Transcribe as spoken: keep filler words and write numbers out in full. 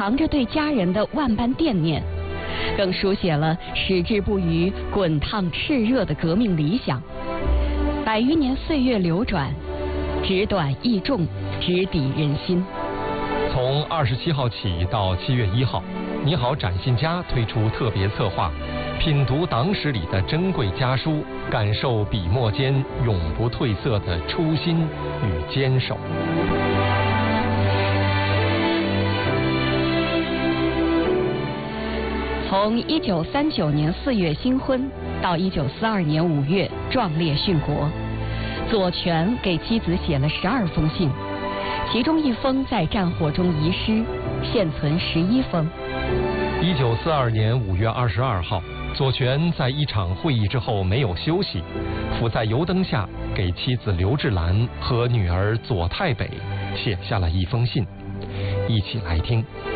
藏着对家人的万般惦念，更书写了矢志不渝、滚烫炽热的革命理想。百余年岁月流转，纸短意重，直抵人心。 从二十七号起到七月一号，你好展信佳推出特别策划，品读党史里的珍贵家书，感受笔墨间永不褪色的初心与坚守。 从一九三九年四月新婚到一九四二年五月壮烈殉国，左权给妻子写了十二封信，其中一封在战火中遗失，现存十一封。 一九四二年五月二十二号，左权在一场会议之后没有休息，伏在油灯下给妻子刘志兰和女儿左太北写下了一封信，一起来听。